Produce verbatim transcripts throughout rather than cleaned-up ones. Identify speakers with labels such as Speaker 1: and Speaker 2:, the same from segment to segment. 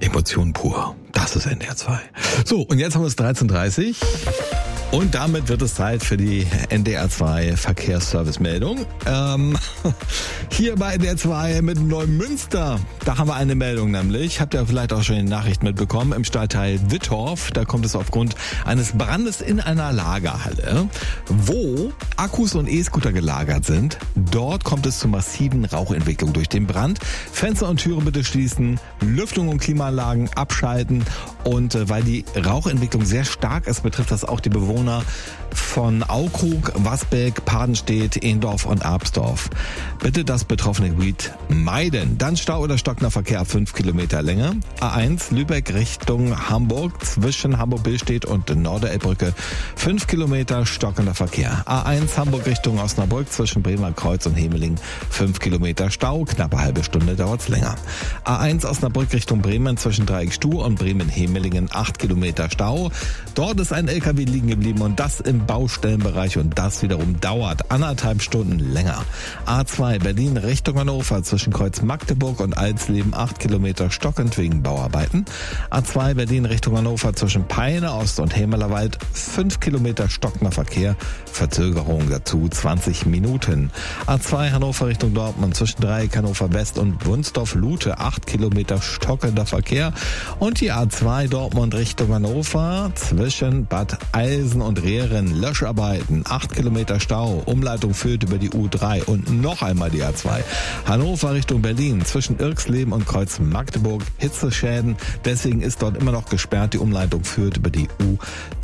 Speaker 1: Emotion pur. Das ist N D R zwei. So, und jetzt haben wir es dreizehn Uhr dreißig. Und damit wird es Zeit für die N D R zwei Verkehrsservice-Meldung. Ähm, hier bei N D R zwei mit Neumünster, da haben wir eine Meldung nämlich. Habt ihr vielleicht auch schon die Nachricht mitbekommen. Im Stadtteil Wittorf, da kommt es aufgrund eines Brandes in einer Lagerhalle, wo Akkus und E-Scooter gelagert sind. Dort kommt es zu massiven Rauchentwicklung durch den Brand. Fenster und Türen bitte schließen, Lüftung und Klimaanlagen abschalten. Und äh, weil die Rauchentwicklung sehr stark ist, betrifft das auch die Bewohner von Aukrug, Wasbeck, Padenstedt, Ehendorf und Absdorf. Bitte das betroffene Gebiet meiden. Dann Stau oder stockender Verkehr ab fünf Kilometer Länge. A eins Lübeck Richtung Hamburg zwischen Hamburg-Billstedt und Norderelbbrücke fünf Kilometer stockender Verkehr. A eins Hamburg Richtung Osnabrück zwischen Bremer Kreuz und Hemeling fünf Kilometer Stau. Knappe halbe Stunde dauert's länger. A eins Osnabrück Richtung Bremen zwischen Dreieckstuhl und Bremen-Hemelingen acht Kilometer Stau. Dort ist ein L K W liegen geblieben und das im Baustellenbereich und das wiederum dauert anderthalb Stunden länger. A zwei Berlin Richtung Hannover zwischen Kreuz Magdeburg und Alsleben acht Kilometer stockend wegen Bauarbeiten. A zwei Berlin Richtung Hannover zwischen Peine Ost und Hämerlerwald fünf Kilometer stockender Verkehr, Verzögerung dazu zwanzig Minuten. A zwei Hannover Richtung Dortmund zwischen Dreieck Hannover West und Wunsdorf-Lute acht Kilometer stockender Verkehr und die A zwei Dortmund Richtung Hannover zwischen Bad Eilsen und Rehren Löscharbeiten, acht Kilometer Stau, Umleitung führt über die U drei und noch einmal die A zwei. Hannover Richtung Berlin zwischen Irksleben und Kreuz Magdeburg Hitzeschäden, deswegen ist dort immer noch gesperrt, die Umleitung führt über die U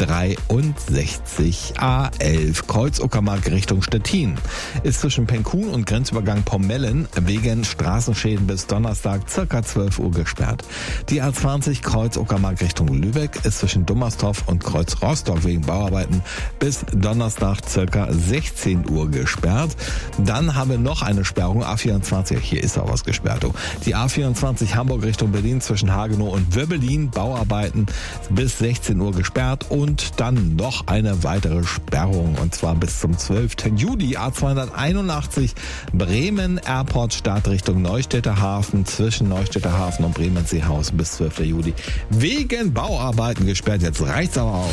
Speaker 1: dreiundsechzig. A elf Kreuz Uckermark Richtung Stettin ist zwischen Penkun und Grenzübergang Pomellen wegen Straßenschäden bis Donnerstag circa zwölf Uhr gesperrt. Die A zwanzig Kreuz Uckermark Richtung Lübeck ist zwischen Dummersdorf und Kreuz Rostock wegen Bauarbeiten bis Donnerstag circa sechzehn Uhr gesperrt. Dann haben wir noch eine Sperrung, A vierundzwanzig, hier ist auch was gesperrt. Die A vierundzwanzig Hamburg Richtung Berlin zwischen Hagenow und Wirbelin, Bauarbeiten bis sechzehn Uhr gesperrt und dann noch eine weitere Sperrung und zwar bis zum zwölften Juli. A zweihunderteinundachtzig Bremen Airport Stadt Richtung Neustädter Hafen zwischen Neustädter Hafen und Bremen-Seehausen bis zwölften Juli wegen Bauarbeiten gesperrt. Jetzt reicht's aber auch.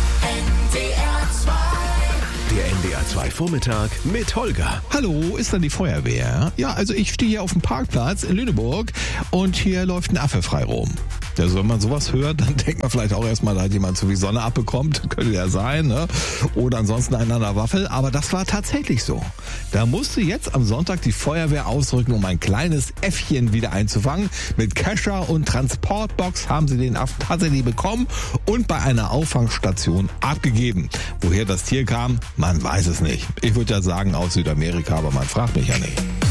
Speaker 2: Der N D R zwei Vormittag mit Holger.
Speaker 1: Hallo, ist da die Feuerwehr? Ja, also ich stehe hier auf dem Parkplatz in Lüneburg und hier läuft ein Affe frei rum. Also wenn man sowas hört, dann denkt man vielleicht auch erstmal, da hat jemand so wie Sonne abbekommt. Könnte ja sein, ne? Oder ansonsten einen an der Waffel. Aber das war tatsächlich so. Da musste jetzt am Sonntag die Feuerwehr ausrücken, um ein kleines Äffchen wieder einzufangen. Mit Kescher und Transportbox haben sie den Affen tatsächlich bekommen und bei einer Auffangstation abgegeben. Woher das Tier kam, man weiß es nicht. Ich würde ja sagen aus Südamerika, aber man fragt mich ja nicht.